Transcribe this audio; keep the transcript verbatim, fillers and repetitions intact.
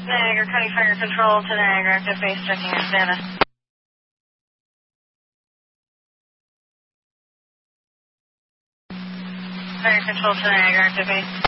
Niagara County Fire Control to Niagara, active base checking in status. Fire Control to Niagara, active base.